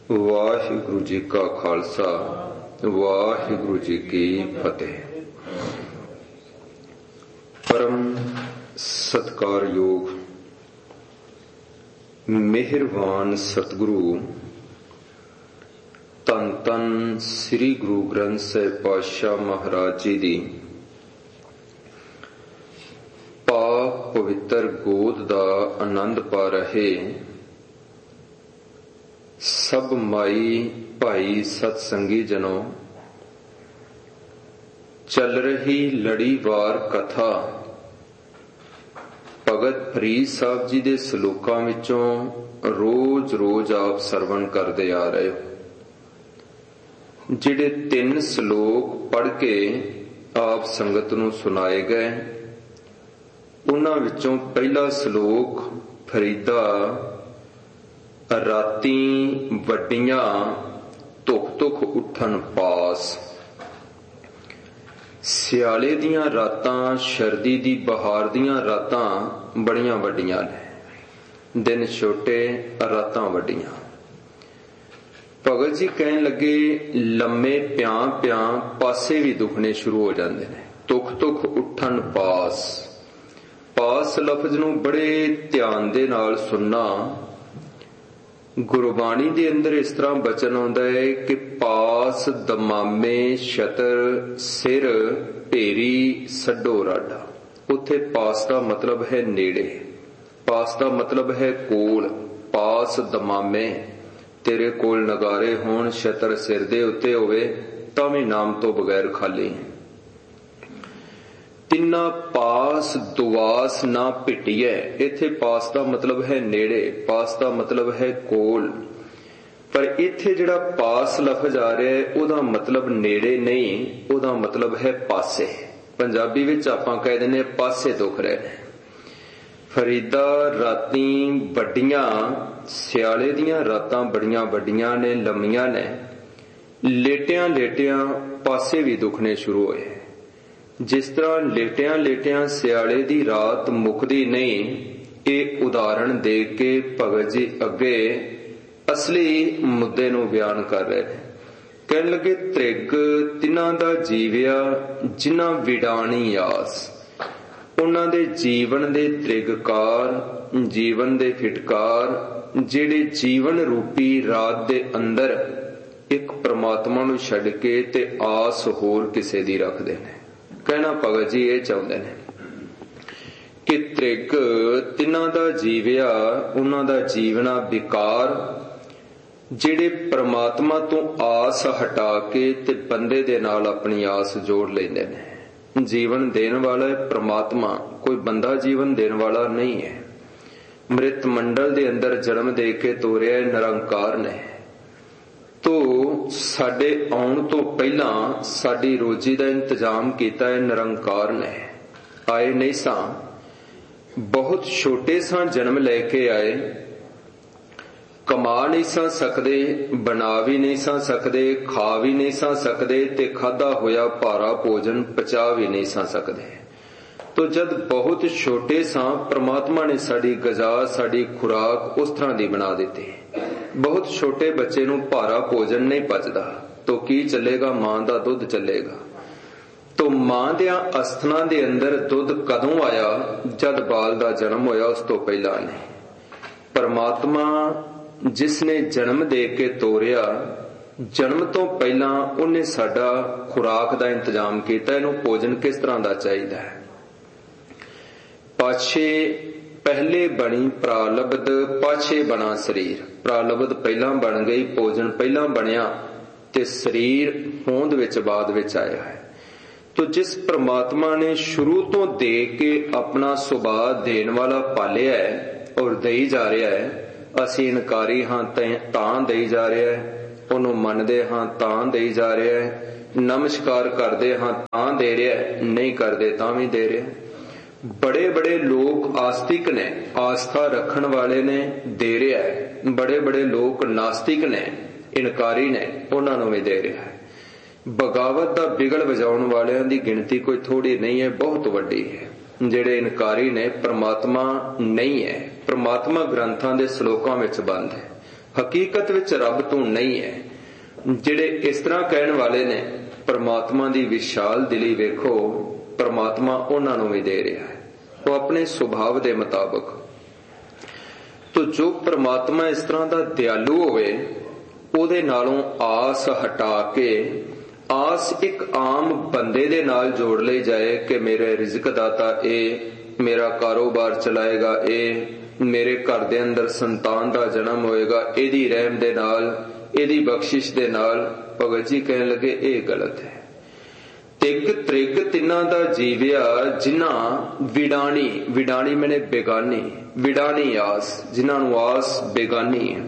ਵਾਹਿਗੁਰੂ ਜੀ ਕਾ ਖਾਲਸਾ, ਵਾਹਿਗੁਰੂ ਜੀ ਕੀ ਫਤਿਹ। ਪਰਮ ਸਤਿਕਾਰਯੋਗ ਮਿਹਰਬਾਨ ਸਤਿਗੁਰੂ ਧੰਨ ਧੰਨ ਸ੍ਰੀ ਗੁਰੂ ਗ੍ਰੰਥ ਸਾਹਿਬ ਪਾਤਸ਼ਾਹ ਮਹਾਰਾਜ ਜੀ ਦੀ ਪਾਕ ਪਵਿੱਤਰ ਗੋਦ ਦਾ ਆਨੰਦ ਪਾ ਰਹੇ ਸਭ ਮਾਈ ਭਾਈ ਸਤਸੰਗੀ ਜਨੋ, ਚੱਲ ਰਹੀ ਲੜੀਵਾਰ ਕਥਾ ਭਗਤ ਫਰੀਦ ਸਾਹਿਬ ਜੀ ਦੇ ਸਲੋਕਾਂ ਵਿੱਚੋਂ ਰੋਜ਼ ਆਪ ਸਰਵਣ ਕਰਦੇ ਆ ਰਹੇ ਹੋ। ਜਿਹੜੇ 3 ਸ਼ਲੋਕ ਪੜ੍ਹ ਕੇ ਆਪ ਸੰਗਤ ਨੂੰ ਸੁਣਾਏ ਗਏ, ਉਹਨਾਂ ਵਿੱਚੋਂ ਪਹਿਲਾ ਸ਼ਲੋਕ ਫਰੀਦਾ ਰਾਤੀ ਵੱਡੀਆਂ ਧੁਖ ਉੱਠਣ ਪਾਸ। ਸਿਆਲੇ ਦੀਆਂ ਰਾਤਾਂ, ਸਰਦੀ ਦੀ ਬਹਾਰ ਦੀਆਂ ਰਾਤਾਂ ਬੜੀਆਂ ਵੱਡੀਆਂ ਨੇ, ਦਿਨ ਛੋਟੇ ਰਾਤਾਂ ਵੱਡੀਆਂ। ਭਗਤ ਜੀ ਕਹਿਣ ਲੱਗੇ, ਲੰਮੇ ਪਿਆਂ ਪਾਸੇ ਵੀ ਦੁਖਣੇ ਸ਼ੁਰੂ ਹੋ ਜਾਂਦੇ ਨੇ। ਧੁਖ ਉੱਠਣ ਪਾਸ। ਪਾਸ ਲਫ਼ਜ਼ ਨੂੰ ਬੜੇ ਧਿਆਨ ਦੇ ਨਾਲ ਸੁਣਨਾ। ਗੁਰਬਾਣੀ ਦੇ ਅੰਦਰ ਇਸ ਤਰ੍ਹਾਂ ਬਚਨ ਆਉਂਦਾ ਹੈ ਕਿ ਪਾਸ ਦਮਾਮੇ ਛਤਰ ਸਿਰ ਢੇਰੀ ਸੱਡੋ ਰਾਡਾ। ਉੱਥੇ ਪਾਸ ਦਾ ਮਤਲਬ ਹੈ ਨੇੜੇ, ਪਾਸ ਦਾ ਮਤਲਬ ਹੈ ਕੋਲ। ਪਾਸ ਦਮਾਮੇ, ਤੇਰੇ ਕੋਲ ਨਗਾਰੇ ਹੋਣ, ਛਤਰ ਸਿਰ ਦੇ ਉੱਤੇ ਹੋਵੇ ਤਾਂ ਵੀ ਨਾਮ ਤੋਂ ਬਗੈਰ ਖਾਲੀ। ਤਿੰਨਾ ਪਾਸ ਦੁਆਸ ਨਾ ਭਿਟੀਐ। ਇੱਥੇ ਪਾਸ ਦਾ ਮਤਲਬ ਹੈ ਨੇੜੇ, ਪਾਸ ਦਾ ਮਤਲਬ ਹੈ ਕੋਲ। ਪਰ ਇੱਥੇ ਜਿਹੜਾ ਪਾਸ ਲਫ਼ਜ਼ ਆ ਰਿਹਾ ਹੈ ਉਹਦਾ ਮਤਲਬ ਨੇੜੇ ਨਹੀਂ, ਉਹਦਾ ਮਤਲਬ ਹੈ ਪਾਸੇ। ਪੰਜਾਬੀ ਵਿੱਚ ਆਪਾਂ ਕਹਿ ਦਿੰਦੇ ਪਾਸੇ ਦੁਖ ਰਹੇ ਨੇ। ਫਰੀਦਾ ਰਾਤੀ ਵੱਡੀਆਂ, ਸਿਆਲੇ ਦੀਆਂ ਰਾਤਾਂ ਬੜੀਆਂ ਵੱਡੀਆਂ ਨੇ, ਲੰਮੀਆਂ ਨੇ। ਲੇਟਿਆਂ ਪਾਸੇ ਵੀ ਦੁਖਣੇ ਸ਼ੁਰੂ ਹੋਏ। ਜਿਸ ਤਰ੍ਹਾਂ ਲੇਟਿਆਂ ਸਿਆਲੇ ਦੀ ਰਾਤ ਮੁੱਕਦੀ ਨਹੀਂ, ਇਹ ਉਦਾਹਰਣ ਦੇ ਕੇ ਭਗਤ ਜੀ ਅੱਗੇ ਅਸਲੀ ਮੁੱਦੇ ਨੂੰ ਬਿਆਨ ਕਰ ਰਹੇ ਨੇ। ਕਹਿਣ ਲੱਗੇ, ਤ੍ਰਿਗ ਤਿਨਾਂ ਦਾ ਜੀਵਿਆ ਜਿਨ੍ਹਾਂ ਵਿਡਾਣੀ ਆਸ। ਉਹਨਾਂ ਦੇ ਜੀਵਨ ਦੇ ਤ੍ਰਿਗਕਾਰ, ਜੀਵਨ ਦੇ ਫਿਟਕਾਰ, ਜਿਹੜੇ ਜੀਵਨ ਰੂਪੀ ਰਾਤ ਦੇ ਅੰਦਰ ਇੱਕ ਪ੍ਰਮਾਤਮਾ ਨੂੰ ਛੱਡ ਕੇ ਤੇ ਆਸ ਹੋਰ ਕਿਸੇ ਦੀ ਰੱਖਦੇ ਨੇ। ਕਹਿਣਾ ਭਗਤ ਜੀ ਇਹ ਚਾਹੁੰਦੇ ਨੇ ਕਿ ਤ੍ਰਿਗ ਤਿਨਾਂ ਦਾ ਜੀਵਿਆ, ਉਹਨਾਂ ਦਾ ਜੀਵਨਾ ਵਿਕਾਰ, ਜਿਹੜੇ ਪ੍ਰਮਾਤਮਾ ਤੋਂ ਆਸ ਹਟਾ ਕੇ ਤੇ ਬੰਦੇ ਦੇ ਨਾਲ ਆਪਣੀ ਆਸ ਜੋੜ ਲੈਂਦੇ ਨੇ। ਜੀਵਨ ਦੇਣ ਵਾਲਾ ਹੈ ਪ੍ਰਮਾਤਮਾ, ਕੋਈ ਬੰਦਾ ਜੀਵਨ ਦੇਣ ਵਾਲਾ ਨਹੀਂ ਹੈ। ਮ੍ਰਿਤ ਮੰਡਲ ਦੇ ਅੰਦਰ ਜਨਮ ਦੇ ਕੇ ਤੋਰਿਆ ਨਿਰੰਕਾਰ ਨੇ। ਤੋ ਸਾਡੇ ਆਉਣ ਤੋਂ ਪਹਿਲਾਂ ਸਾਡੀ ਰੋਜੀ ਦਾ ਇੰਤਜ਼ਾਮ ਕੀਤਾ ਹੈ ਨਿਰੰਕਾਰ ਨੇ। ਆਏ ਨਹੀਂ ਸਾਂ, ਬਹੁਤ ਛੋਟੇ ਸਾਂ, ਜਨਮ ਲੈ ਕੇ ਆਏ। ਕਮਾ ਨਹੀਂ ਸਾਂ ਸਕਦੇ, ਬਣਾ ਵੀ ਨਹੀਂ ਸਾਂ ਸਕਦੇ, ਖਾ ਵੀ ਨਹੀਂ ਸਾਂ ਸਕਦੇ ਤੇ ਖਾਧਾ ਹੋਇਆ ਭਾਰਾ ਭੋਜਨ ਪਚਾ ਵੀ ਨਹੀਂ ਸਾਂ ਸਕਦੇ। ਤੋ ਜਦ ਬਹੁਤ ਛੋਟੇ ਸਾਂ, ਪ੍ਰਮਾਤਮਾ ਨੇ ਸਾਡੀ ਗ਼ਜ਼ਾ, ਸਾਡੀ ਖੁਰਾਕ ਉਸ ਤਰ੍ਹਾਂ ਦੀ ਬਣਾ ਦਿੱਤੀ। ਬਹੁਤ ਛੋਟੇ ਬੱਚੇ ਨੂੰ ਭਾਰਾ ਭੋਜਨ ਨਹੀਂ ਪਚਦਾ, ਤੋ ਕੀ ਚੱਲੇਗਾ? ਮਾਂ ਦਾ ਦੁੱਧ ਚੱਲੇਗਾ। ਤੋ ਮਾਂ ਦਿਆਂ ਅਸਥਨਾਂ ਦੇ ਅੰਦਰ ਦੁੱਧ ਕਦੋਂ ਆਇਆ? ਜਦ ਬਾਲ ਦਾ ਜਨਮ ਹੋਇਆ, ਉਸ ਤੋਂ ਪਹਿਲਾਂ ਨਹੀਂ। ਪਰਮਾਤਮਾ ਜਿਸ ਨੇ ਜਨਮ ਦੇ ਕੇ ਤੋਰਿਆ, ਜਨਮ ਤੋਂ ਪਹਿਲਾਂ ਉਹਨੇ ਸਾਡਾ ਖੁਰਾਕ ਦਾ ਇੰਤਜ਼ਾਮ ਕੀਤਾ। ਇਹਨੂੰ ਭੋਜਨ ਕਿਸ ਤਰ੍ਹਾਂ ਦਾ ਚਾਹੀਦਾ ਹੈ? ਪਾਛੇ ਪਹਿਲੇ ਬਣੀ ਪ੍ਰਾਲਬਧ, ਪਾਛੇ ਬਣਾ ਸਰੀਰ। ਪ੍ਰਾਲਬਧ ਪਹਿਲਾਂ ਬਣ ਗਈ, ਭੋਜਨ ਪਹਿਲਾਂ ਬਣਿਆ ਤੇ ਸਰੀਰ ਹੋਂਦ ਵਿੱਚ ਬਾਅਦ ਵਿੱਚ ਆਇਆ ਹੈ। ਤੋ ਜਿਸ ਪ੍ਰਮਾਤਮਾ ਨੇ ਸ਼ੁਰੂ ਤੋਂ ਦੇ ਕੇ ਆਪਣਾ ਸੁਭਾਅ ਦੇਣ ਵਾਲਾ ਪਾਲਿਆ ਹੈ ਔਰ ਦੇਈ ਜਾ ਰਿਹਾ ਹੈ, ਅਸੀਂ ਇਨਕਾਰੀ ਹਾਂ ਤਾਂ ਦੇਈ ਜਾ ਰਿਹਾ ਹੈ, ਉਹਨੂੰ ਮੰਨਦੇ ਹਾਂ ਤਾਂ ਦੇਈ ਜਾ ਰਿਹਾ ਹੈ, ਨਮਸਕਾਰ ਕਰਦੇ ਹਾਂ ਤਾਂ ਦੇ ਰਿਹਾ ਹੈ, ਨਹੀਂ ਕਰਦੇ ਤਾਂ ਵੀ ਦੇ ਰਿਹਾ। ਬੜੇ ਲੋਕ ਆਸਤਿਕ ਨੇ, ਆਸਥਾ ਰੱਖਣ ਵਾਲੇ ਨੇ, ਦੇ ਰਿਹਾ ਹੈ। ਬੜੇ ਲੋਕ ਨਾਸਤਿਕ ਨੇ, ਇਨਕਾਰੀ ਨੇ, ਉਹਨਾਂ ਨੂੰ ਵੀ ਦੇ ਰਿਹਾ ਹੈ। ਬਗਾਵਤ ਦਾ ਬਿਗਲ ਵਜਾਉਣ ਵਾਲਿਆਂ ਦੀ ਗਿਣਤੀ ਕੋਈ ਥੋੜੀ ਨਹੀਂ ਹੈ, ਬਹੁਤ ਵੱਡੀ ਹੈ। ਜਿਹੜੇ ਇਨਕਾਰੀ ਨੇ, ਪ੍ਰਮਾਤਮਾ ਨਹੀਂ ਹੈ। ਪ੍ਰਮਾਤਮਾ ਗ੍ਰੰਥਾਂ ਦੇ ਸ਼ਲੋਕਾਂ ਵਿੱਚ ਬੰਦ ਹੈ। ਹਕੀਕਤ ਵਿੱਚ ਰੱਬ ਤੋਂ ਨਹੀਂ ਹੈ। ਜਿਹੜੇ ਇਸ ਤਰ੍ਹਾਂ ਕਹਿਣ ਵਾਲੇ ਨੇ ਪਰਮਾਤਮਾ ਦੀ ਵਿਸ਼ਾਲ ਦਿਲੀ ਵੇਖੋ, ਪਰਮਾਤਮਾ ਉਹਨਾਂ ਨੂੰ ਵੀ ਦੇ ਰਿਹਾ ਹੈ, ਉਹ ਆਪਣੇ ਸੁਭਾਵ ਦੇ ਮੁਤਾਬਕ। ਤੋ ਜੋ ਪਰਮਾਤਮਾ ਇਸ ਤਰ੍ਹਾਂ ਦਾ ਦਿਆਲੂ ਹੋਵੇ, ਉਹਦੇ ਨਾਲੋਂ ਆਸ ਹਟਾ ਕੇ ਆਸ ਇੱਕ ਆਮ ਬੰਦੇ ਦੇ ਨਾਲ ਜੋੜ ਲਈ ਜਾਏ ਕਿ ਮੇਰੇ ਰਿਜ਼ਕ ਦਾਤਾ ਇਹ, ਮੇਰਾ ਕਾਰੋਬਾਰ ਚਲਾਏਗਾ ਇਹ, ਮੇਰੇ ਘਰ ਦੇ ਅੰਦਰ ਸੰਤਾਨ ਦਾ ਜਨਮ ਹੋਏਗਾ ਇਹਦੀ ਰਹਿਮ ਦੇ ਨਾਲ, ਇਹਦੀ ਬਖਸ਼ਿਸ਼ ਦੇ ਨਾਲ। ਭਗਤ ਜੀ ਕਹਿਣ ਲੱਗੇ ਇਹ ਗਲਤ ਹੈ। ਤਿੱਗ ਤ੍ਰਿਗ ਤਿੰਨਾਂ ਦਾ ਜੀਵਿਆ ਜਿਨ੍ਹਾਂ ਵਿਡਾਣੀ, ਵਿਡਾਣੀ ਮੈਨੇ ਬੇਗਾਨੀ, ਵਿਡਾਣੀ ਆਸ, ਜਿਨ੍ਹਾਂ ਨੂੰ ਆਸ ਬੇਗਾਨੀ ਹੈ।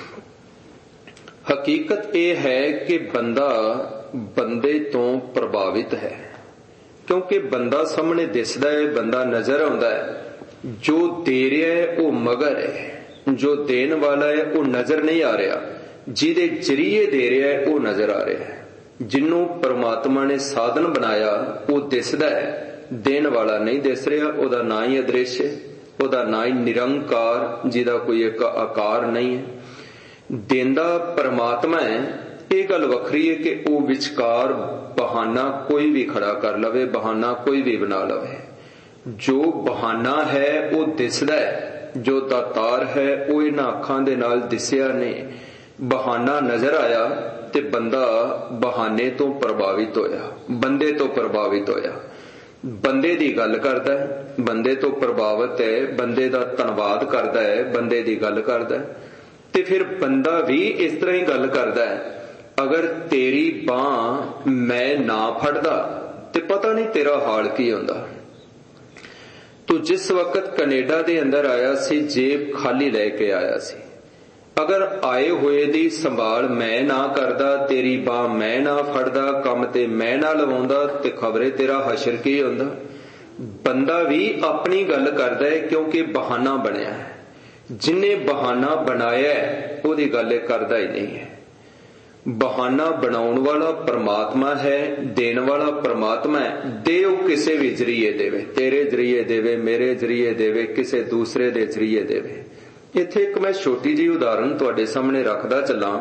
ਹਕੀਕਤ ਇਹ ਹੈ ਕਿ ਬੰਦਾ ਬੰਦੇ ਤੋਂ ਪ੍ਰਭਾਵਿਤ ਹੈ, ਕਿਉਂਕਿ ਬੰਦਾ ਸਾਹਮਣੇ ਦਿਸਦਾ ਹੈ, ਬੰਦਾ ਨਜ਼ਰ ਆਉਂਦਾ ਹੈ। ਜੋ ਦੇ ਰਿਹਾ ਹੈ ਉਹ ਮਗਰ ਹੈ, ਜੋ ਦੇਣ ਵਾਲਾ ਹੈ ਉਹ ਨਜ਼ਰ ਨਹੀਂ ਆ ਰਿਹਾ, ਜਿਹਦੇ ਜਰੀਏ ਦੇ ਰਿਹਾ ਹੈ ਉਹ ਨਜ਼ਰ ਆ ਰਿਹਾ ਹੈ। ਜਿਹਨੂੰ ਪਰਮਾਤਮਾ ਨੇ ਸਾਧਨ ਬਣਾਇਆ ਉਹ ਦਿਸਦਾ ਹੈ, ਦੇਣ ਵਾਲਾ ਨਹੀਂ ਦਿਸ ਰਿਹਾ। ਉਹਦਾ ਨਾਂ ਹੀ ਅਦ੍ਰਿਸ਼ ਹੈ, ਉਹਦਾ ਨਾਂ ਹੀ ਨਿਰੰਕਾਰ, ਜਿਹਦਾ ਕੋਈ ਇੱਕ ਆਕਾਰ ਨਹੀਂ ਹੈ। ਦੇਂਦਾ ਪਰਮਾਤਮਾ ਹੈ। ਇਹ ਗੱਲ ਵੱਖਰੀ ਹੈ ਕਿ ਉਹ ਵਿਚਕਾਰ ਬਹਾਨਾ ਕੋਈ ਵੀ ਖੜਾ ਕਰ ਲਵੇ, ਬਹਾਨਾ ਕੋਈ ਵੀ ਬਣਾ ਲਵੇ। ਜੋ ਬਹਾਨਾ ਹੈ ਉਹ ਦਿਸਦਾ ਹੈ, ਜੋ ਦਾਤਾਰ ਹੈ ਉਹ ਇਹਨਾਂ ਅੱਖਾਂ ਦੇ ਨਾਲ ਦਿਸਿਆ ਨਹੀਂ। ਬਹਾਨਾ ਨਜ਼ਰ ਆਇਆ ਤੇ ਬੰਦਾ ਬਹਾਨੇ ਤੋਂ ਪ੍ਰਭਾਵਿਤ ਹੋਇਆ, ਬੰਦੇ ਤੋਂ ਪ੍ਰਭਾਵਿਤ ਹੋਇਆ। ਬੰਦੇ ਦੀ ਗੱਲ ਕਰਦਾ ਹੈ, ਬੰਦੇ ਤੋਂ ਪ੍ਰਭਾਵਿਤ ਹੈ, ਬੰਦੇ ਦਾ ਧੰਨਵਾਦ ਕਰਦਾ ਹੈ, ਬੰਦੇ ਦੀ ਗੱਲ ਕਰਦਾ ਹੈ। ਤੇ ਫਿਰ ਬੰਦਾ ਵੀ ਇਸ ਤਰ੍ਹਾਂ ਹੀ ਗੱਲ ਕਰਦਾ ਹੈ। ਅਗਰ ਤੇਰੀ ਬਾਂਹ ਮੈਂ ਨਾ ਫੜਦਾ ਤੇ ਪਤਾ ਨਹੀਂ ਤੇਰਾ ਹਾਲ ਕੀ ਹੁੰਦਾ। ਤੂੰ ਜਿਸ ਵਕਤ ਕੈਨੇਡਾ ਦੇ ਅੰਦਰ ਆਇਆ ਸੀ, ਜੇਬ ਖਾਲੀ ਲੈ ਕੇ ਆਇਆ ਸੀ। ਅਗਰ ਆਏ ਹੋਏ ਦੀ ਸੰਭਾਲ ਮੈਂ ਨਾ ਕਰਦਾ, ਤੇਰੀ ਬਾਂਹ ਮੈਂ ਨਾ ਫੜਦਾ, ਕੰਮ ਤੇ ਮੈਂ ਨਾ ਲਵਾਉਂਦਾ, ਤੇ ਖਬਰੇ ਤੇਰਾ ਹਸ਼ਰ ਕੀ ਹੁੰਦਾ। ਬੰਦਾ ਵੀ ਆਪਣੀ ਗੱਲ ਕਰਦਾ ਹੈ ਕਿਉਂਕਿ ਬਹਾਨਾ ਬਣਿਆ ਹੈ। ਜਿਹਨੇ ਬਹਾਨਾ ਬਣਾਇਆ ਉਹਦੀ ਗੱਲ ਕਰਦਾ ਹੀ ਨਹੀਂ ਹੈ। ਬਹਾਨਾ ਬਣਾਉਣ ਵਾਲਾ ਪਰਮਾਤਮਾ ਹੈ, ਦੇਣ ਵਾਲਾ ਪਰਮਾਤਮਾ ਹੈ। ਦੇ ਉਹ ਕਿਸੇ ਵੀ ਜਰੀਏ ਦੇਵੇ, ਤੇਰੇ ਜਰੀਏ ਦੇਵੇ, ਮੇਰੇ ਜਰੀਏ ਦੇਵੇ, ਕਿਸੇ ਦੂਸਰੇ ਦੇ ਜਰੀਏ ਦੇਵੇ। ਇੱਥੇ ਇੱਕ ਮੈਂ ਛੋਟੀ ਜਿਹੀ ਉਦਾਹਰਨ ਤੁਹਾਡੇ ਸਾਹਮਣੇ ਰੱਖਦਾ ਚੱਲਾਂ।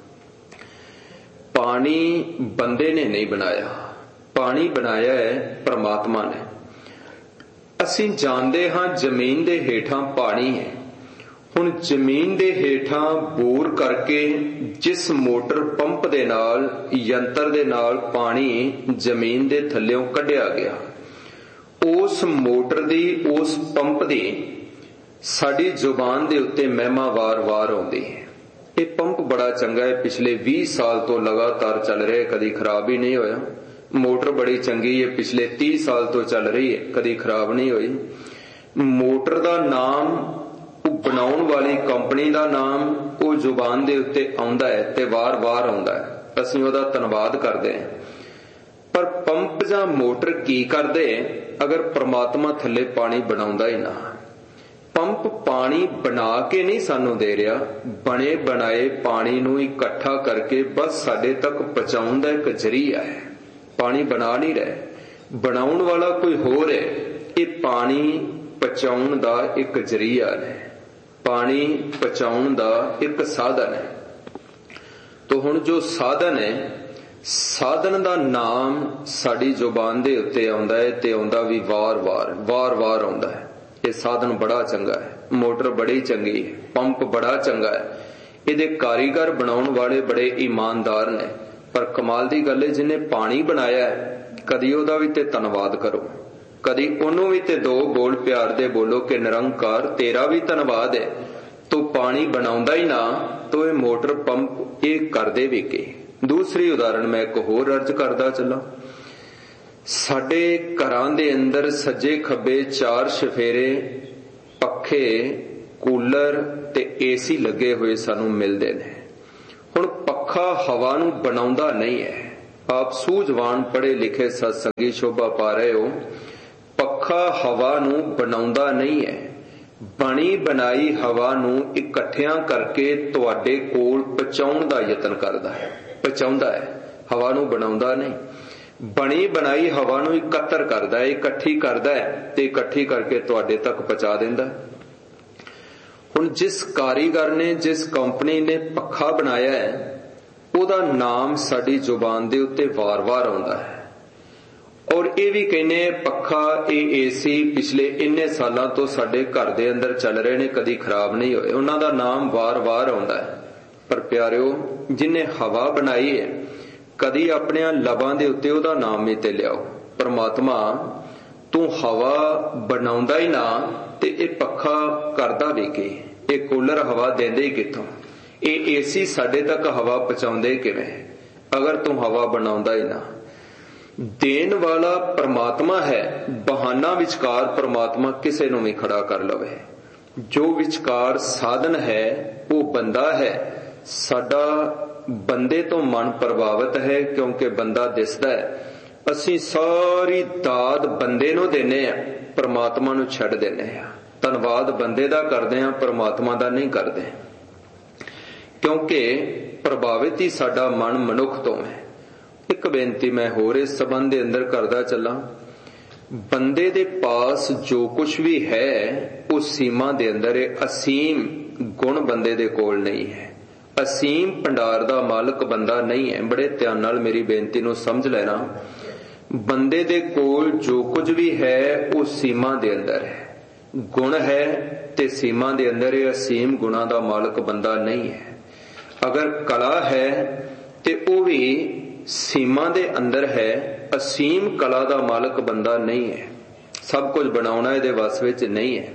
ਪਾਣੀ ਬੰਦੇ ਨੇ ਨਹੀਂ ਬਣਾਇਆ, ਪਾਣੀ ਬਣਾਇਆ ਹੈ ਪਰਮਾਤਮਾ ਨੇ। ਅਸੀਂ ਜਾਣਦੇ ਹਾਂ ਜ਼ਮੀਨ ਦੇ ਹੇਠਾਂ ਪਾਣੀ ਹੈ। ਹੁਣ ਜ਼ਮੀਨ ਦੇ ਹੇਠਾਂ ਬੋਰ ਕਰਕੇ ਜਿਸ ਮੋਟਰ ਪੰਪ ਦੇ ਨਾਲ, ਯੰਤਰ ਦੇ ਨਾਲ ਪਾਣੀ ਜ਼ਮੀਨ ਦੇ ਥੱਲਿਓਂ ਕੱਢਿਆ ਗਿਆ, ਉਸ ਮੋਟਰ ਦੀ, ਉਸ ਪੰਪ ਦੀ ਸਾਡੀ ਜ਼ੁਬਾਨ ਦੇ ਉੱਤੇ ਮਹਿਮਾ ਵਾਰ-ਵਾਰ ਆਉਂਦੀ ਹੈ। ਇਹ ਪੰਪ ਬੜਾ ਚੰਗਾ ਹੈ, ਪਿਛਲੇ 20 ਸਾਲ ਤੋਂ ਲਗਾਤਾਰ ਚੱਲ ਰਿਹਾ, ਕਦੀ ਖਰਾਬ ਹੀ ਨਹੀਂ ਹੋਇਆ। ਮੋਟਰ ਬੜੀ ਚੰਗੀ ਹੈ, ਪਿਛਲੇ 30 ਸਾਲ ਤੋਂ ਚੱਲ ਰਹੀ ਹੈ, ਕਦੀ ਖਰਾਬ ਨਹੀਂ ਹੋਈ। ਮੋਟਰ ਦਾ ਨਾਮ, ਉਹ ਬਣਾਉਣ ਵਾਲੀ ਕੰਪਨੀ ਦਾ ਨਾਮ ਉਹ ਜ਼ੁਬਾਨ ਦੇ ਉੱਤੇ ਆਉਂਦਾ ਹੈ ਤੇ ਵਾਰ-ਵਾਰ ਆਉਂਦਾ ਹੈ। ਅਸੀਂ ਉਹਦਾ ਧੰਨਵਾਦ ਕਰਦੇ ਹਾਂ। ਪਰ ਪੰਪ ਜਾਂ ਮੋਟਰ ਕੀ ਕਰਦੇ ਅਗਰ ਪ੍ਰਮਾਤਮਾ ਥੱਲੇ ਪਾਣੀ ਬਣਾਉਂਦਾ ਹੀ ਨਾ? ਪੰਪ ਪਾਣੀ ਬਣਾ ਕੇ ਨਹੀਂ ਸਾਨੂੰ ਦੇ ਰਿਹਾ, ਬਣੇ ਬਣਾਏ ਪਾਣੀ ਨੂੰ ਇਕੱਠਾ ਕਰਕੇ ਬਸ ਸਾਡੇ ਤੱਕ ਪਹੁੰਚਾਉਣ ਦਾ ਇੱਕ ਜ਼ਰੀਆ ਹੈ। ਪਾਣੀ ਬਣਾ ਨਹੀਂ ਰਿਹਾ, ਬਣਾਉਣ ਵਾਲਾ ਕੋਈ ਹੋਰ ਹੈ। ਇਹ ਪਾਣੀ ਪਹੁੰਚਾਉਣ ਦਾ ਇੱਕ ਜ਼ਰੀਆ ਹੈ, ਪਾਣੀ ਪਹੁੰਚਾਉਣ ਦਾ ਇੱਕ ਸਾਧਨ ਹੈ। ਤੋ ਹੁਣ ਜੋ ਸਾਧਨ ਹੈ, ਸਾਧਨ ਦਾ ਨਾਮ ਸਾਡੀ ਜ਼ੁਬਾਨ ਦੇ ਉੱਤੇ ਆਉਂਦਾ ਹੈ ਤੇ ਆਉਂਦਾ ਵੀ ਵਾਰ-ਵਾਰ ਆਉਂਦਾ ਹੈ। ਇਹ ਸਾਧਨ ਬੜਾ ਚੰਗਾ ਹੈ, ਮੋਟਰ ਬੜੀ ਚੰਗੀ ਹੈ, ਪੰਪ ਬੜਾ ਚੰਗਾ ਹੈ, ਇਹਦੇ ਕਾਰੀਗਰ ਬਣਾਉਣ ਵਾਲੇ ਬੜੇ ਇਮਾਨਦਾਰ ਨੇ। ਪਰ ਕਮਾਲ ਦੀ ਗੱਲ ਹੈ, ਜਿਹਨੇ ਪਾਣੀ ਬਣਾਇਆ ਕਦੀ ਉਹਦਾ ਵੀ ਤੇ ਧੰਨਵਾਦ ਕਰੋ, ਕਦੀ ਉਹਨੂੰ ਵੀ ਤੇ ਦੋ ਬੋਲ ਪਿਆਰ ਦੇ ਬੋਲੋ ਕਿ ਨਿਰੰਕਾਰ ਤੇਰਾ ਵੀ ਧੰਨਵਾਦ ਹੈ। ਤੂੰ ਪਾਣੀ ਬਣਾਉਂਦਾ ਹੀ ਨਾ ਤੋ ਇਹ ਮੋਟਰ ਪੰਪ ਇਹ ਕਰਦੇ ਵੀ ਕੀ। ਦੂਸਰੀ ਉਦਾਹਰਣ ਮੈਂ ਇੱਕ ਹੋਰ ਅਰਜ਼ ਕਰਦਾ ਚੱਲਾਂ। ਸਾਡੇ ਘਰਾਂ ਦੇ ਅੰਦਰ ਸੱਜੇ ਖੱਬੇ 4 ਚੁਫੇਰੇ ਪੱਖੇ, ਕੂਲਰ ਤੇ ਏਸੀ ਲੱਗੇ ਹੋਏ ਸਾਨੂੰ ਮਿਲਦੇ ਨੇ। ਹੁਣ ਪੱਖਾ ਹਵਾ ਨੂੰ ਬਣਾਉਂਦਾ ਨਹੀਂ ਹੈ। ਆਪ ਸੂਝਵਾਨ ਪੜ੍ਹੇ ਲਿਖੇ ਸਤਸੰਗੀ ਸ਼ੋਭਾ ਪਾ ਰਹੇ ਹੋ। ਪੱਖਾ ਹਵਾ ਨੂੰ ਬਣਾਉਂਦਾ ਨਹੀਂ ਹੈ। ਬਣੀ ਬਣਾਈ ਹਵਾ ਨੂੰ ਇਕੱਠਿਆਂ ਕਰਕੇ ਤੁਹਾਡੇ ਕੋਲ ਪਹੁੰਚਾਉਣ ਦਾ ਯਤਨ ਕਰਦਾ ਹੈ, ਪਹੁੰਚਾਉਂਦਾ ਹੈ, ਹਵਾ ਨੂੰ ਬਣਾਉਂਦਾ ਨਹੀਂ। ਬਣੀ ਬਣਾਈ ਹਵਾ ਨੂੰ ਇਕੱਤਰ ਕਰਦਾ ਹੈ, ਇਕੱਠੀ ਕਰਦਾ ਹੈ ਤੇ ਇਕੱਠੀ ਕਰਕੇ ਤੁਹਾਡੇ ਤੱਕ ਪਹੁੰਚਾ ਦਿੰਦਾ। ਹੁਣ जिस कारीगर ने जिस कंपनी ने पखा बनाया है ਉਹਦਾ नाम साडी जुबान दे उत्ते वार-वार आउंदा है। और ये भी कहने पखा ये एसी पिछले इन्ने सालों तो साडे घर दे अंदर चल रहे ने, कदी खराब नहीं होए, उन्हां दा नाम वार-वार आउंदा है। पर प्यारिओ जिन्हें हवा बनाई है कदी अपने लबां दे उत्ते ਉਹਦਾ नाम भी ते लियाओ। परमात्मा तू हवा बनाउंदा ही ना ते ये पखा करदा भी की, ये कूलर हवा देंदे ही किथों, ये एसी साडे तक हवा पहुंचाउंदे किवें अगर तू हवा बनाउंदा ही ना। देन वाला परमात्मा है, बहाना विचकार परमात्मा किसे नूं भी खड़ा कर लवे। जो विचकार साधन है वो बंदा है। साडा बंदे तो मन प्रभावित है क्योंकि बंदा दिसदा है। असीं सारी दाद बंदे नूं देने आ, परमात्मा नूं छड्ड देने आ। धन्नवाद बंदे दा करदे आ, परमात्मा दा नहीं करदे, क्योंकि प्रभावित ही साडा मन मनुख तो है। एक बेनती मैं होर इस संबंध दे अंदर करदा चला, बंदे दे पास जो कुछ भी है उस सीमा दे अंदर है। असीम गुण बंदे दे कोल नहीं है, असीम भंडार दा मालक बंदा नहीं है। बड़े ध्यान नाल मेरी बेनती नूं समझ लेना, बंदे दे कोल जो कुछ भी है उस सीमा दे अंदर है। गुण है ते सीमा दे अंदर है, असीम गुणा दा मालक बंदा नहीं है। अगर कला है ते वो भी सीमा दे अंदर है, असीम कला दा मालक बंदा नहीं है। सब कुछ बनाउणा इहदे वस विच नहीं है।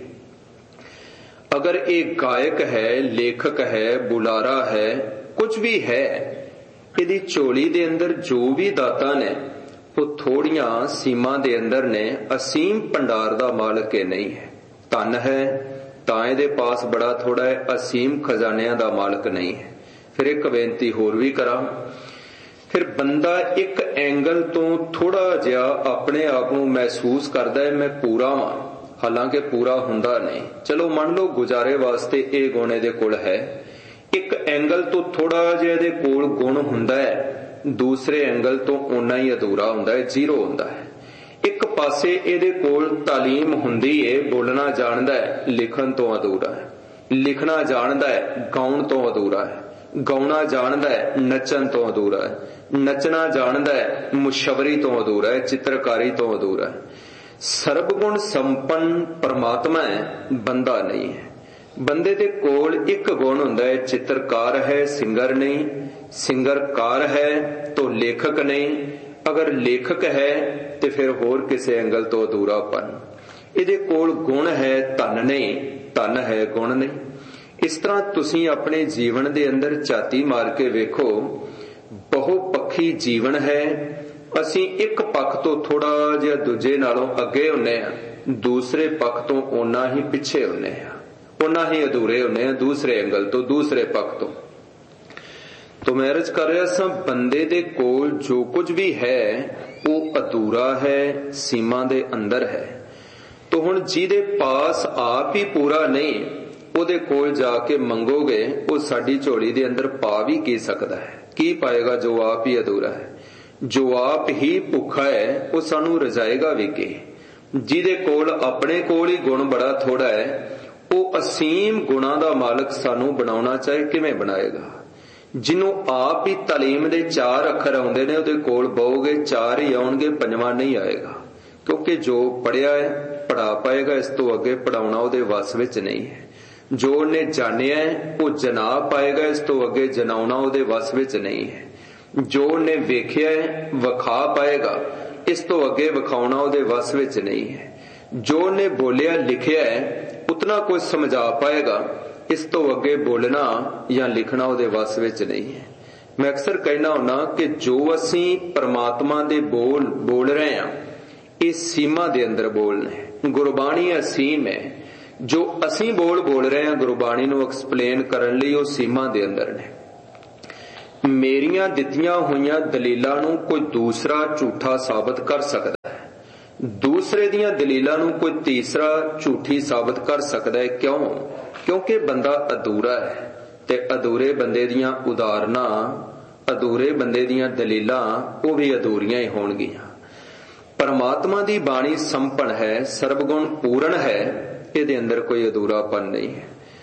अगर एक गायक है, लेखक है, बुलारा है, कुछ भी है, इहदी झोली दे अंदर जो भी दाता ने वो थोड़ियां सीमा दे अंदर ने, असीम भंडार दा मालक ये नहीं है। धन है तां इहदे पास बड़ा थोड़ा है, असीम खजानियां दा मालक नहीं है। फिर एक बेनती होर भी करा, फिर बंदा एक एंगल तो थोड़ा जिहा अपने आप नूं महसूस करदा है मैं पूरा वां, हालांकि पूरा हुंदा नहीं। चलो मान लो गुजारे वास्ते ये गुण इहदे कोल है, एक एंगल तो थोड़ा जिहा इहदे कोल गुण हुंदा है, दूसरे एंगल तो उन्ना ही अधूरा हुंदा है, जीरो हुंदा है। एक पासे इहदे कोल तालीम हुंदी है, बोलना जानदा है, लिखण तो अधूरा है, लिखना जानदा है, गाउण तो अधूरा है, गाउणा जानदा है, नचण तो अधूरा है, नचना जानदा है, मुशवरी तो अधूरा है, चित्रकारी तो अधूरा है। सर्वगुण संपन्न परमात्मा है, बंदा नहीं है। बंदे दे कोल एक गुण हुंदा है, चित्रकार है, सिंगर नहीं, सिंगरकार है तो लेखक नहीं, अगर लेखक है तो फिर होर किसी एंगल तो अधूरापन। इहदे कोल गुण है, धन नहीं, धन है, गुण नहीं। इस तरह तुसीं अपने जीवन दे अंदर झाती मार के वेखो, बहुपक्षी जीवन है। असीं एक पक्ष तो थोड़ा जिहा दूजे नालों अगे हुंदे आ, दूसरे पक्ष तो उन्ना ही पिछे हुंदे आ, उन्ना ही अधूरे हुंदे आ दूसरे एंगल तो, दूसरे पक्ष तो मैं अर्ज कर रहा सां, बंदे दे कोल जो कुछ भी है वो अधूरा है, सीमा दे अंदर है। तो हुण जिहदे पास आप ही पूरा नहीं, ਉਹਦੇ ਕੋਲ ਜਾ ਕੇ ਮੰਗੋਗੇ ਉਹ ਸਾਡੀ ਝੋਲੀ ਦੇ ਅੰਦਰ ਪਾ ਵੀ ਕੀ ਸਕਦਾ ਹੈ? ਕੀ ਪਾਏਗਾ ਜੋ ਆਪ ਹੀ ਅਧੂਰਾ ਹੈ? ਜੋ ਆਪ ਹੀ ਭੁੱਖਾ ਹੈ ਉਹ ਸਾਨੂੰ ਰਜਾਏਗਾ ਵੀ ਕੀ? ਜਿਹਦੇ ਕੋਲ ਆਪਣੇ ਕੋਲ ਹੀ ਗੁਣ ਬੜਾ ਥੋੜਾ ਹੈ, ਉਹ ਅਸੀਮ ਗੁਣਾਂ ਦਾ ਮਾਲਕ ਸਾਨੂੰ ਬਣਾਉਣਾ ਚਾਹੇ ਕਿਵੇਂ ਬਣਾਏਗਾ? ਜਿਹਨੂੰ ਆਪ ਹੀ ਤਾਲੀਮ ਦੇ 4 ਅੱਖਰ ਆਉਂਦੇ ਨੇ ਉਹਦੇ ਕੋਲ ਬਹੋਗੇ 4 ਹੀ ਆਉਣਗੇ, 5ਵਾਂ ਨਹੀਂ ਆਏਗਾ, ਕਿਉਂਕਿ ਜੋ ਪੜਿਆ ਹੈ ਪੜਾ ਪਾਏਗਾ, ਇਸ ਤੋਂ ਅੱਗੇ ਪੜਾਉਣਾ ਉਹਦੇ ਵਸ ਵਿੱਚ ਨਹੀਂ ਹੈ। जो ने जानिया है वो जना पाएगा, इस तो अगे जनाउना उहदे वस विच नहीं है। जो ने वेखिया है विखा पाएगा, इस तो अगे विखाउना उहदे वस विच नहीं है। जो ने बोलिया लिखिया है उतना कुछ समझा पाएगा, इस तो अगे बोलना या लिखना उहदे वस विच नहीं है। मैं अक्सर कहना हुन्ना कि जो असीं परमात्मा दे बोल रहे हैं ये सीमा दे अंदर बोलने, गुरबाणी असीम है। जो असीं बोल रहे हैं गुरबाणी नूं एक्सप्लेन करन लई वो सीमा दे अंदर ने। मेरियां दित्तियां होईयां दलीलां नूं कोई दूसरा झूठा साबित कर सकदा है, दूसरे दियां दलीलां नूं कोई तीसरा झूठी साबित कर सकदा है। क्यों? क्योंकि बंदा अधूरा है ते अधूरे बंदे दियां उदाहरणां, अधूरे बंदे दियां दलीलां वो भी अधूरियां ही होणगियां। परमात्मा दी बाणी संपन्न है, सर्वगुण पूर्ण है, ਇਹਦੇ ਅੰਦਰ ਕੋਈ ਅਧੂਰਾਪਨ नहीं है।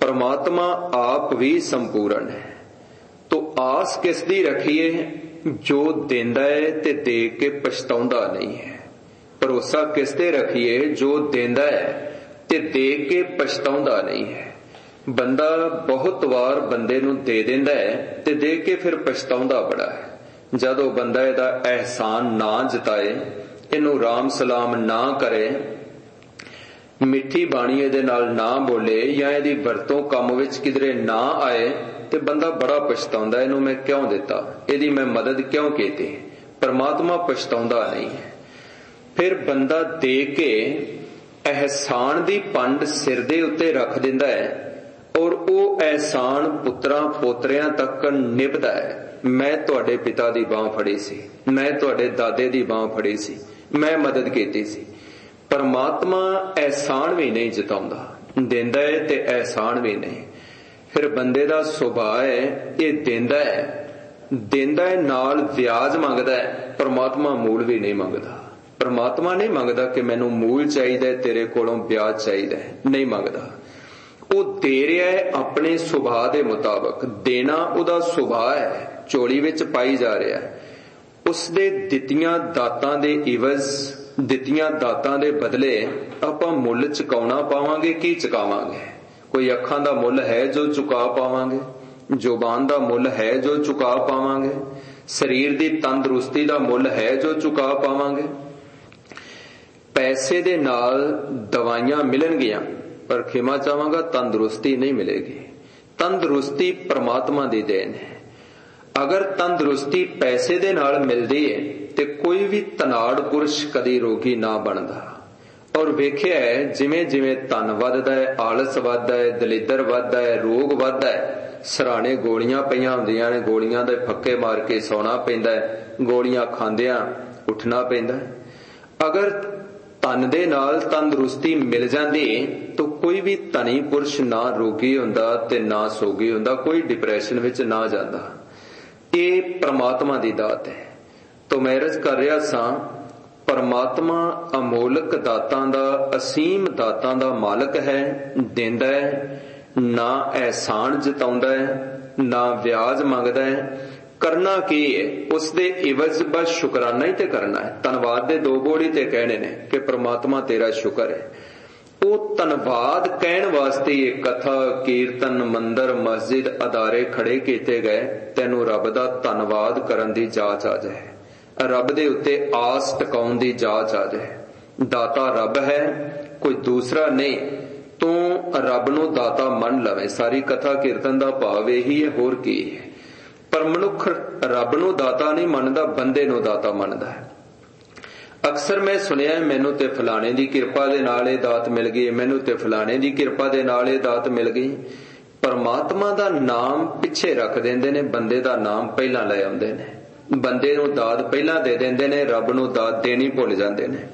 परमात्मा आप भी संपूर्ण है। तो आस किस दी रखिए? जो देंदा है ते दे के पछताउंदा नहीं है। भरोसा किस ते रखिए? जो देंदा है ते दे के पछताउंदा नहीं है। बंदा बहुत वार बंदे नूं दे देंदा है ते दे के फिर पछताउंदा बड़ा है। जदों बंदा इहदा एहसान ना जताए, इहनूं राम सलाम ना करे, मिठी बाणी इहदे नाल ना बोले या इहदी वरतों काम विच किधरे ना आए ते बंदा बड़ा पछताउंदा, इहनूं मैं क्यों दिता, इहदी मैं मदद क्यों कीती। परमात्मा पछताउंदा नहीं है। फिर बंदा दे के एहसान दी पंड सिर दे उत्ते रख दिंदा है और ਉਹ एहसान पुत्रां पोतरियां तक निभदा है। मैं तुहाडे पिता दी बांह फड़ी सी, मैं तुहाडे दादे दी बांह फड़ी सी, मैं मदद कीती सी। परमात्मा एहसान भी नहीं जताउंदा, देंदा है ते एहसान भी नहीं। फिर बंदे दा सुभाਅ है ये देंदा है नाल व्याज मंगदा है। परमात्मा मूल भी नहीं मंगदा। परमात्मा नहीं मंगदा कि मैनू मूल चाहिदा है, तेरे कोलों ब्याज चाहिदा है, नहीं मंगदा। ਉਹ ਦੇ ਰਿਹਾ ਹੈ ਆਪਣੇ ਸੁਭਾਅ ਦੇ ਮੁਤਾਬਕ। ਦੇਣਾ ਉਹਦਾ ਸੁਭਾਅ ਹੈ, ਝੋਲੀ ਵਿੱਚ ਪਾਈ ਜਾ ਰਿਹਾ ਹੈ। ਉਸਦੇ ਦਿੱਤੀਆਂ ਦਾਤਾਂ ਦੇ ਇਵਜ਼, ਦਿੱਤੀਆਂ ਦਾਤਾਂ ਦੇ ਬਦਲੇ ਆਪਾਂ ਮੁੱਲ ਚੁਕਾਉਣਾ ਪਾਵਾਂਗੇ। ਕੀ ਚੁਕਾਵਾਂਗੇ? ਕੋਈ ਅੱਖਾਂ ਦਾ ਮੁੱਲ ਹੈ ਜੋ ਚੁਕਾ ਪਾਵਾਂਗੇ, ਜ਼ੁਬਾਨ ਦਾ ਮੁੱਲ ਹੈ ਜੋ ਚੁਕਾ ਪਾਵਾਂਗੇ, ਸਰੀਰ ਦੀ ਤੰਦਰੁਸਤੀ ਦਾ ਮੁੱਲ ਹੈ ਜੋ ਚੁਕਾ ਪਾਵਾਂਗੇ। ਪੈਸੇ ਦੇ ਨਾਲ ਦਵਾਈਆਂ ਮਿਲਣਗੀਆਂ पर खिमा चाहांगा तंदुरुस्ती नहीं मिलेगी। तंदुरुस्ती परमात्मा दी देन है। अगर तंदुरुस्ती पैसे दे नाल मिलदी है ते कोई भी तनाड़ पुरुष कदी रोगी ना बनदा। और वेख्या है जिवें जिवें धन वधदा है, आलस वधदा है, दलिदर वधदा है, रोग वधदा है, सराणे गोलियां पईयां हुंदियां ने, गोलियां दे फक्के मार के सौना पैंदा है, गोलियां खांदियां उठना पैंदा है। अगर तन दे नाल तंदुरुस्ती मिल जाती तो कोई भी धनी पुरुष ना रोगी हुंदा ते ना सोगी हुंदा, कोई डिप्रैशन विच ना जांदा। ये परमात्मा दी दात है। तो मैं अर्ज कर रहा सां, परमात्मा अमोलक दातां दा, असीम दातां दा मालक है, देंदा है, ना एहसान जताउंदा है, ना व्याज मंगदा है। करना की है? उसदे इवज बस शुकराना ही ते करना है। धनवाद दे दो बोल ही ते कहने ने कि परमात्मा तेरा शुक्र है। वो धनवाद कहण वास्ते ये कथा, कीर्तन, मंदिर, मस्जिद, अदारे खड़े कीते गए। तैनू रब दा धनवाद करन दी जाच आ जाए, रब दे उत्ते आस टकाउण दी जाच आ जाए। दाता रब है, कोई दूसरा नहीं। तू रब नू दाता मन लवे। सारी कथा कीर्तन दा भाव यही है, होर की है। पर मनुख रब नू दाता नहीं मनदा, बंदे नू दाता मनदा है। अक्सर मैं सुनिया मैनू ते फलाने दी किरपा दे नाल इह दात मिल गई, मैनू ते फलाने दी किरपा दे नाल इह दात मिल गई। परमात्मा दा नाम पिछे रख देंदे ने, बंदे दा नाम पहलां ले आउंदे ने। बंदे नू दात पहलां दे देंदे ने, रब नू दात देनी भुल जांदे ने।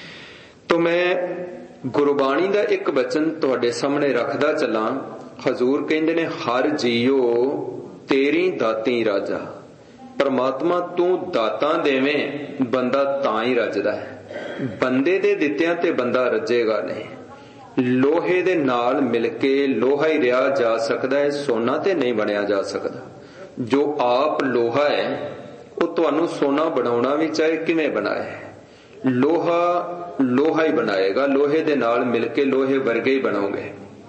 तो मैं गुरबाणी दा एक वचन तुहाडे सामने रखदा चलां। हजूर कहंदे ने, हर जीओ तेरी दाती राजा। परमात्मा तू दातां देवें, बंदा तां ही रजदा है। बंदे दे दित्तियां ते बंदा रजेगा नहीं। लोहे दे नाल मिल के लोहा ही रिहा जा सकदा है, सोना ते नहीं बनिया जा सकदा। जो आप लोहा है वो तुहानू सोना बनाउणा भी चाहे किवें बनाए, लोहा लोहा ही बनाएगा। लोहे दे नाल मिल के लोहे वर्गे ही बनोगे।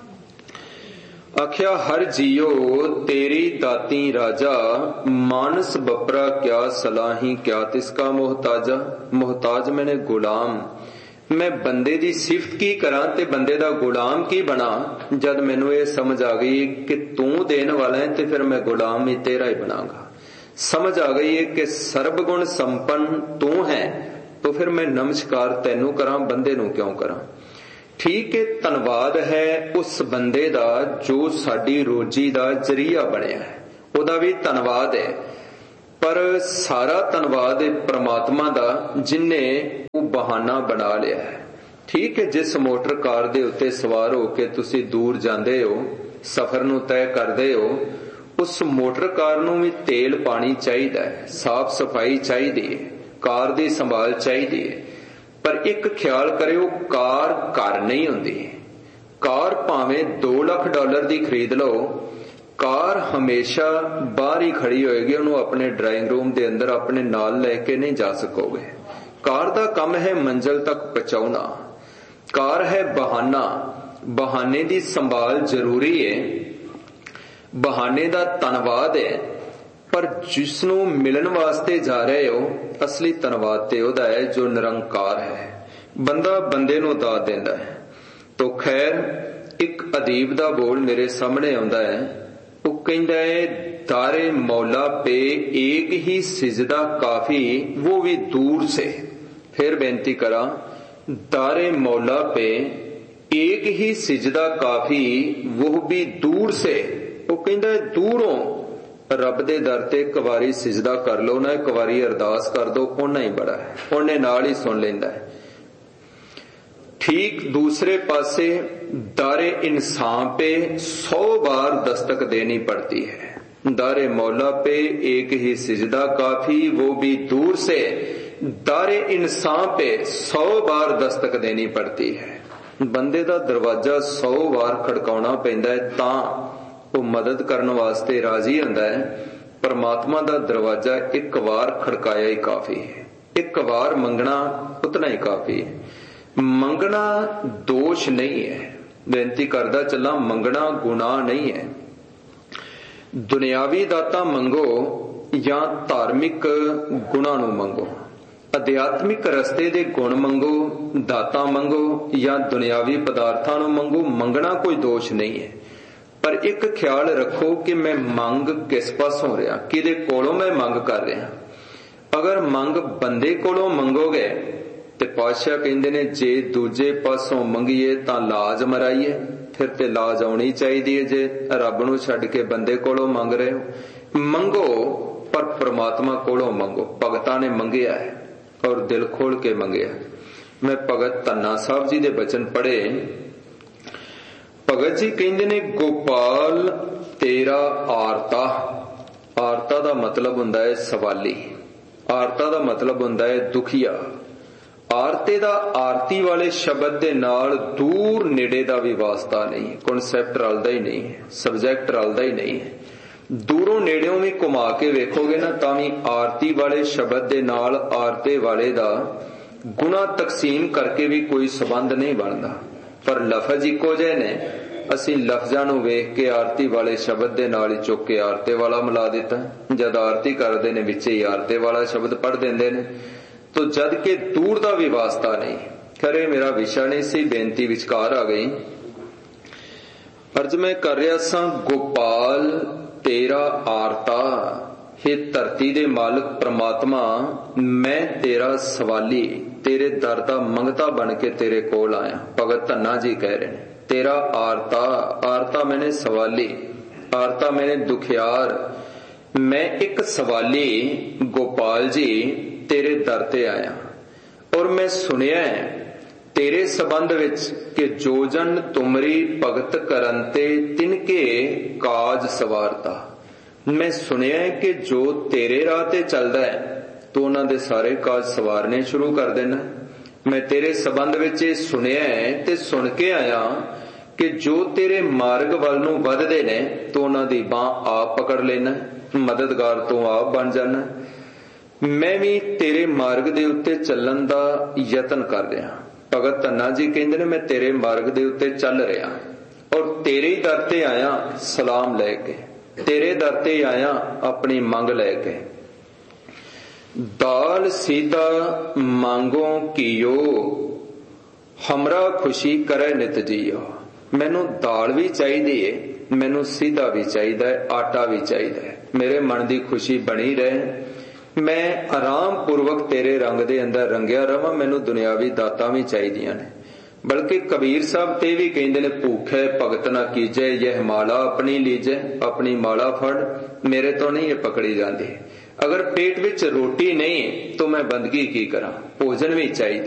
आख्या हर जियो तेरी दाती राजा, मानस बपरा क्या सलाही क्या तिसका मोहताजा। मोहताज मैंने गुलाम। मैं बंदे दी सिफत की करा ते बंदे दा गुलाम की बना। जद मैनू ये समझ आ गई कि तू देन वाला है ते फिर मैं गुलाम ही तेरा ही बनांगा। समझ आ गई है कि सर्वगुण संपन्न तू है, तो फिर मैं नमस्कार तैनू करा, बंदे नू क्यों करा। ठीक है, धनवाद है उस बंदे दा जो साडी रोजी दा जरिया बनिया है, ओदा भी धनवाद है। पर सारा धनवाद परमात्मा दा जिन्ने वो बहाना बना लिया है। ठीक है, जिस मोटर कार दे उत्ते सवार होके तुसी दूर जांदे हो, सफर नू तय करदे हो, उस मोटर कार नू भी तेल पानी चाहिदा है, साफ सफाई चाहिदी है, कार दी संभाल चाहिदी है। पर एक ख्याल करियो, कार घर नहीं हुंदी। ਕਾਰ ਭਾਵੇਂ $2 ਲੱਖ ਦੀ ਖਰੀਦ ਲਓ, ਕਾਰ ਹਮੇਸ਼ਾ ਬਾਹਰ ਹੀ ਖੜੀ ਹੋਏਗੀ, ਉਹਨੂੰ ਆਪਣੇ ਡਰਾਇੰਗ ਰੂਮ ਦੇ ਅੰਦਰ ਆਪਣੇ ਨਾਲ ਲੈ ਕੇ ਨਹੀਂ ਜਾ ਸਕੋਗੇ। ਕਾਰ ਦਾ ਕੰਮ ਹੈ ਮੰਜ਼ਿਲ ਤੱਕ ਪਹੁੰਚਾਉਣਾ। ਕਾਰ ਹੈ ਬਹਾਨਾ, ਬਹਾਨੇ ਦੀ ਸੰਭਾਲ ਜ਼ਰੂਰੀ ਹੈ, ਬਹਾਨੇ ਦਾ ਧੰਨਵਾਦ ਹੈ, ਪਰ ਜਿਸ ਨੂੰ ਮਿਲਣ ਵਾਸਤੇ ਜਾ ਰਹੇ ਹੋ ਅਸਲੀ ਧੰਨਵਾਦ ਤੇ ਉਹਦਾ ਹੈ ਜੋ ਨਿਰੰਕਾਰ ਹੈ। ਬੰਦਾ ਬੰਦੇ ਨੂੰ ਦਾਤ ਦਿੰਦਾ ਹੈ। ਤੋ ਖੈਰ ਇੱਕ ਅਦੀਬ ਦਾ ਬੋਲ ਮੇਰੇ ਸਾਹਮਣੇ ਆਉਂਦਾ ਹੈ, ਉਹ ਕਹਿੰਦਾ ਹੈ दारे मौला पे एक ही सिजदा काफी वो भी दूर से। फिर बेनती करा, दारे मौला पे एक ही सिजदा काफी वो भी दूर से। वो कहता है दूरों रब दे दर ते एक वारी सिजदा कर लो ना, एक वारी अरदास कर दो, उन्ना ही बड़ा है, उन्हें नाल ही सुन लेंदा है। ठीक दूसरे पासे दारे इंसान पे 100 बार दस्तक देनी पड़ती है। दारे मौला पे एक ही सिजदा काफी वो भी दूर से, दारे इंसान पे 100 बार दस्तक देनी पड़ती है। बंदे दा दरवाजा 100 बार खड़काउणा पैंदा है तां वो मदद करन वास्ते राजी हुंदा है। परमात्मा दा दरवाजा एक बार खड़काया ही काफी है, एक बार मंगना उतना ही काफी है। मंगना दोष नहीं है, बेनती करदा चला, मंगना गुनाह नहीं है। दुनियावी दाता मंगो या धार्मिक गुणां नूं मंगो, अध्यात्मिक रस्ते दे गुण मंगो, दाता मंगो या दुनियावी पदार्थां नूं मंगो, मंगना कोई दोष नहीं है। पर एक ख्याल रखो कि मैं मंग किस पासों रहा, किहदे कोलों मैं मंग कर रहा। अगर मंग बंदे कोलों मंगोगे ते पातशाह कहंदे ने जे दूजे पासों मंगीए तां लाज मराइए, फिर ते लाज आउणी चाहिदी है। जे रब नूं छड्ड के बंदे कोलों मंग रहे हो, मंगो पर परमात्मा कोलों मंगो। भगतां ने मंगिया है और दिल खोल के मंगिया। मैं भगत धन्ना साहब जी दे बचन पढ़े। भगत जी कहंदे ने गोपाल तेरा आरता, आरता दा मतलब हुंदा है सवाली, आरता दा मतलब हुंदा है दुखिया। आरते दा आरती वाले शब्द दे नाल दूर नेड़े दा भी वास्ता नहीं, कॉन्सैप्ट रलदा ही नहीं है, सब्जैक्ट रलदा ही नहीं है। दूरों नेड़ियों भी घुमा के वेखोगे ना तां भी आरती वाले शब्द दे नाल आरते वाले दा गुना तकसीम करके भी कोई संबंध नहीं बनता, पर लफज इको जिहे ने। असीं लफजां नूं वेख के आरती वाले शब्द दे नाल ही चुक के आरते वाला मिला दिता। जद आरती करदे ने विच ही आरते वाला शब्द पढ़ दिंदे ने, तो जद के दूर का भी वास्ता नहीं। खरे मेरा विषय नहीं सी, बेनती विचकार आ गई। अर्ज मैं कर रहा सा, गोपाल तेरा आरता, हे धरती दे मालिक परमात्मा, मैं तेरा सवाली, तेरे दर दा मंगता बन के तेरे कोल आया। भगत धन्ना जी कह रहे हैं तेरा आरता, आरता मैंने सवाली, आरता मैंने दुखियार, मैं एक सवाली गोपाल जी तेरे दर ते आया। और मैं सुनिया है तेरे संबंध विच कि जो जन तुमरी भगत करन ते तिनके काज सवारता। मैं सुनिया है कि जो तेरे राह ते चलदा है तो उन्हां दे सारे काज सवारने शुरू कर देना। मैं तेरे संबंध विच सुनिया है ते सुन के आया कि जो तेरे मार्ग वल नूं वधदे ने तो उन्हां दी बांह आप पकड़ लेना, मददगार तो आप बन जाना। मैं भी तेरे मार्ग दे उत्ते चलण दा यतन कर रहा। भगत धन्ना जी कहंदे ने मैं तेरे मार्ग दे उत्ते चल रहा और तेरे ही दर ते आया सलाम लैके, तेरे दर ते आया अपनी मंग लैके। दाल सीधा मांगो कियो, हमरा खुशी करे नित जियो। मैनू दाल भी चाहिदी है, मैनू सीधा भी चाहिदा है, आटा भी चाहिदा है। मेरे मन की खुशी बनी रहे, मैं आराम पूर्वक तेरे रंग दे अंदर रंगिया रवां। मैनू दुनियावी दातां भी चाहिदियां ने। बल्कि कबीर साहब ते भी कहंदे ने भूखे भगत ना कीजे, यह माला अपनी लीजे। अपनी माला फड़, मेरे तो नहीं ये पकड़ी जाती। अगर पेट विच रोटी नहीं तो मैं बंदगी की करा, भोजन भी चाहिए।